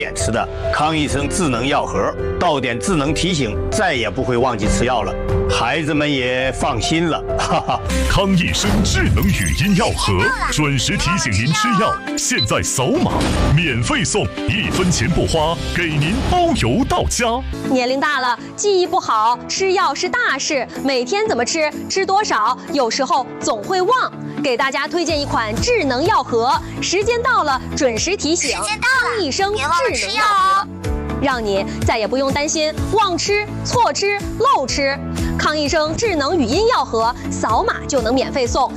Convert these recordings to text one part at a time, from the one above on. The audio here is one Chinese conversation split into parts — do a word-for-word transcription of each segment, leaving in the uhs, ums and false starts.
点吃的康益生智能药盒，到点智能提醒，再也不会忘记吃药了，孩子们也放心了。哈哈， 康益生智能语音药盒，准时提醒您吃药，现在扫码免费送，一分钱不花，给您包邮到家。 年龄大了，记忆不好，吃药是大事，每天怎么吃，吃多少，有时候总会忘。给大家推荐一款智能药盒，时间到了准时提醒， 时间到了， 康益生别忘了吃药智能药盒， 哦。 让你再也不用担心忘吃、错吃、漏吃。康益生智能语音药盒，扫码就能免费送。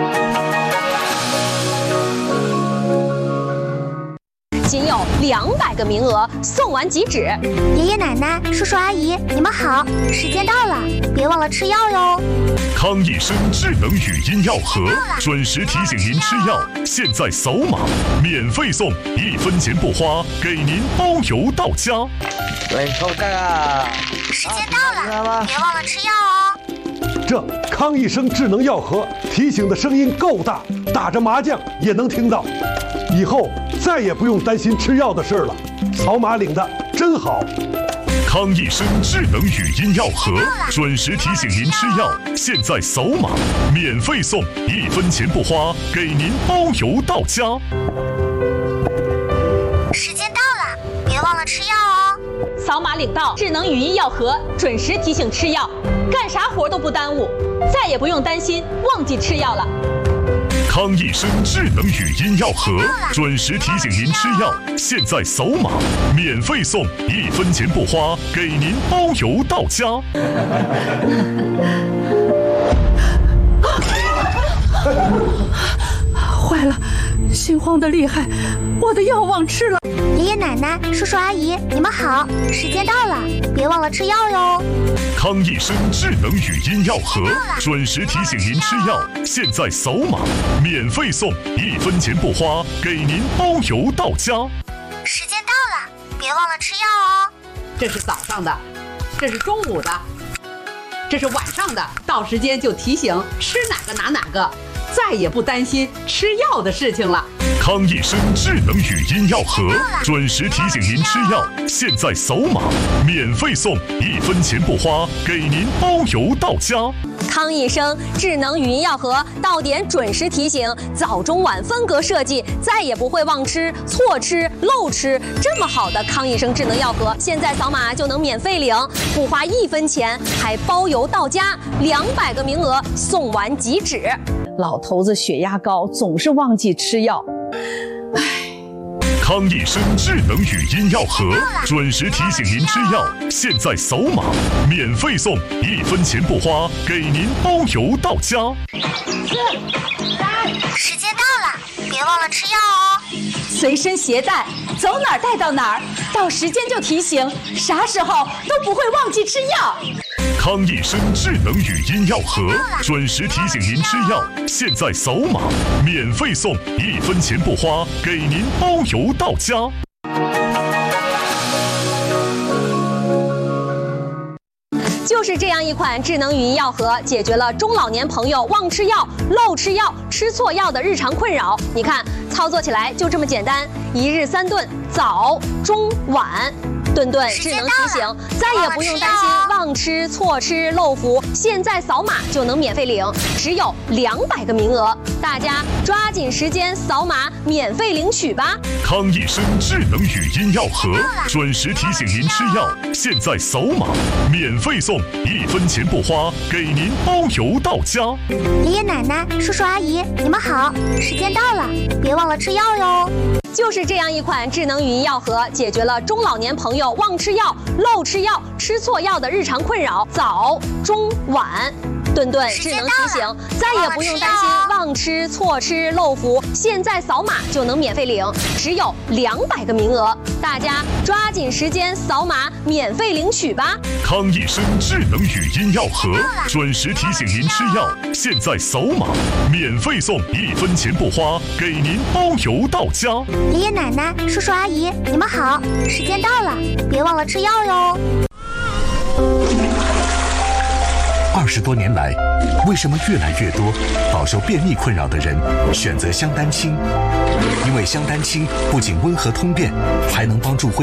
仅有两百个名额，送完即止。 爷爷奶奶、叔叔阿姨，你们好，时间到了，别忘了吃药哟。 康益生智能语音药盒，准时提醒您吃药，现在扫码免费送，一分钱不花，给您包邮到家。 喂，放假啊！ 时间到了，别忘了吃药哦。 这康益生智能药盒提醒的声音够大，打着麻将也能听到。以后再也不用担心吃药的事了，扫码领的真好。 康益生智能语音药盒，准时提醒您吃药，现在扫码免费送，一分钱不花，给您包邮到家。 时间到了，别忘了吃药哦。 扫码领到智能语音药盒，准时提醒吃药，干啥活都不耽误，再也不用担心忘记吃药了。 康益生智能语音药盒，准时提醒您吃药，现在扫码免费送，一分钱不花，给您包邮到家。 坏了，心慌的厉害，我的药忘吃了。 爷爷奶奶、叔叔阿姨，你们好，时间到了，别忘了吃药哟。 康益生智能语音药盒，准时提醒您吃药，现在扫码免费送，一分钱不花，给您包邮到家。 时间到了，别忘了吃药哦。 这是早上的，这是中午的，这是晚上的，到时间就提醒吃哪个拿哪个，再也不担心吃药的事情了。 康益生智能语音药盒，准时提醒您吃药，现在扫码免费送，一分钱不花，给您包邮到家。 康益生智能语音药盒，到点准时提醒，早中晚分隔设计，再也不会忘吃、错吃、漏吃。这么好的康益生智能药盒，现在扫码就能免费领，不花一分钱，还包邮到家，两百个名额，送完即止。 老头子血压高，总是忘记吃药。 康益生智能语音药盒，准时提醒您吃药，现在扫码免费送，一分钱不花，给您包邮到家。 时间到了，别忘了吃药哦。 随身携带，走哪儿带到哪儿，到时间就提醒，啥时候都不会忘记吃药。 康益生智能语音药盒，准时提醒您吃药，现在扫码免费送，一分钱不花，给您包邮到家。 就是这样一款智能语音药盒，解决了中老年朋友忘吃药、漏吃药、吃错药的日常困扰。你看，操作起来就这么简单，一日三顿，早、中、晚。顿顿智能提醒，再也不用担心忘吃、错吃、漏服。现在扫码就能免费领，只有两百个名额，大家抓紧时间扫码免费领取吧。 康益生智能语音药盒，准时提醒您吃药，现在扫码免费送，一分钱不花，给您包邮到家。 爷爷奶奶、叔叔阿姨，你们好，时间到了，别忘了吃药哟。 就是这样一款智能语音药盒，解决了中老年朋友忘吃药、漏吃药、吃错药的日常困扰。早、中、晚。顿顿智能提醒，再也不用担心忘吃、错吃、漏服。现在扫码就能免费领，只有两百个名额，大家抓紧时间扫码免费领取吧。 康益生智能语音药盒，准时提醒您吃药，现在扫码免费送，一分钱不花，给您包邮到家。 爷爷奶奶、叔叔阿姨，你们好，时间到了，别忘了吃药哟。 二十多年来，为什么越来越多饱受便秘困扰的人选择香丹清？因为香丹清不仅温和通便，还能帮助恢